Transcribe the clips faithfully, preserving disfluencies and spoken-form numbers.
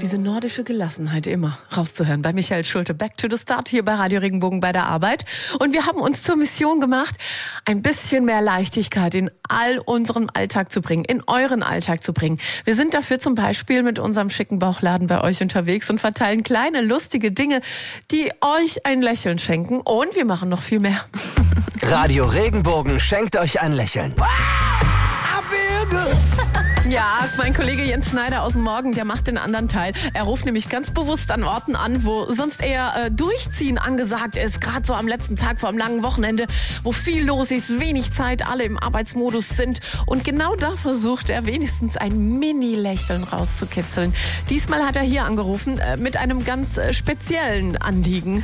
diese nordische Gelassenheit immer rauszuhören bei Michael Schulte. Back to the Start hier bei Radio Regenbogen bei der Arbeit. Und wir haben uns zur Mission gemacht, ein bisschen mehr Leichtigkeit in all unseren Alltag zu bringen, in euren Alltag zu bringen. Wir sind dafür zum Beispiel mit unserem schicken Bauchladen bei euch unterwegs und verteilen kleine, lustige Dinge, die euch ein Lächeln schenken. Und wir machen noch viel mehr. Radio Regenbogen schenkt euch ein Lächeln. Ja, mein Kollege Jens Schneider aus dem Morgen, der macht den anderen Teil. Er ruft nämlich ganz bewusst an Orten an, wo sonst eher äh, Durchziehen angesagt ist. Gerade so am letzten Tag vor dem langen Wochenende, wo viel los ist, wenig Zeit, alle im Arbeitsmodus sind. Und genau da versucht er wenigstens ein Mini-Lächeln rauszukitzeln. Diesmal hat er hier angerufen äh, mit einem ganz äh, speziellen Anliegen.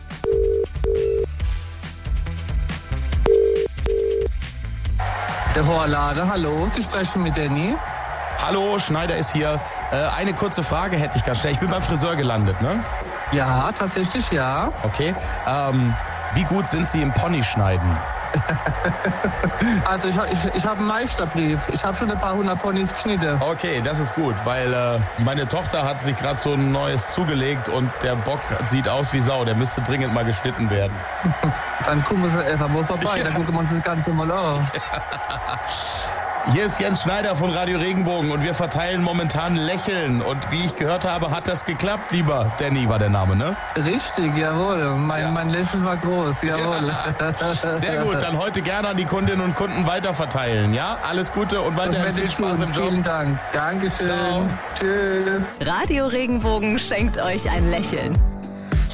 Der Vorlage, hallo, Sie sprechen mit Danny. Hallo, Schneider ist hier. Äh, eine kurze Frage hätte ich ganz schnell. Ich bin beim Friseur gelandet, ne? Ja, tatsächlich ja. Okay. Ähm, wie gut sind Sie im Ponyschneiden? Also ich, ich, ich habe einen Meisterbrief. Ich habe schon ein paar hundert Ponys geschnitten. Okay, das ist gut, weil äh, meine Tochter hat sich gerade so ein neues zugelegt und der Bock sieht aus wie Sau. Der müsste dringend mal geschnitten werden. Dann kommen Sie einfach mal vorbei, ja. Dann gucken wir uns das Ganze mal an. Hier ist Jens Schneider von Radio Regenbogen und wir verteilen momentan Lächeln. Und wie ich gehört habe, hat das geklappt, lieber Danny war der Name, ne? Richtig, jawohl. Mein, ja. mein Lächeln war groß, jawohl. Ja. Sehr gut, dann heute gerne an die Kundinnen und Kunden weiterverteilen, ja? Alles Gute und weiterhin viel Spaß tun. im Job. Vielen Dank. Dankeschön. Ciao. Tschüss. Radio Regenbogen schenkt euch ein Lächeln.